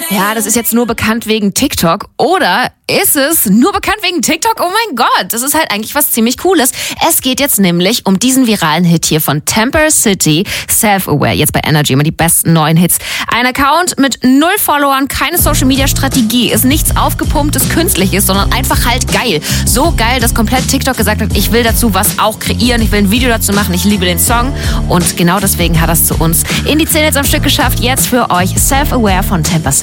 Ja, das ist jetzt nur bekannt wegen TikTok. Oder ist es nur bekannt wegen TikTok? Oh mein Gott, das ist halt eigentlich was ziemlich Cooles. Es geht jetzt nämlich um diesen viralen Hit hier von Temper City, Self-Aware, jetzt bei Energy, immer die besten neuen Hits. Ein Account mit 0 Followern, keine Social-Media-Strategie, ist nichts aufgepumptes, künstliches, sondern einfach halt geil. So geil, dass komplett TikTok gesagt hat, ich will dazu was auch kreieren, ich will ein Video dazu machen, ich liebe den Song. Und genau deswegen hat er es zu uns in die 10 Hits am Stück geschafft. Jetzt für euch Self-Aware von Temper City.